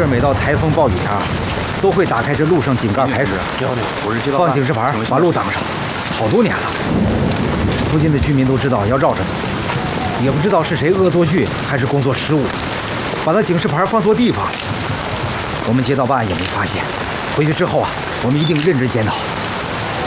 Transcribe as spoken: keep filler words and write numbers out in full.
这儿每到台风暴雨天啊，都会打开这路上井盖排水，放警示牌，把路挡上，好多年了。附近的居民都知道要绕着走，也不知道是谁恶作剧还是工作失误，把那警示牌放错地方。我们街道办也没发现，回去之后啊，我们一定认真检讨。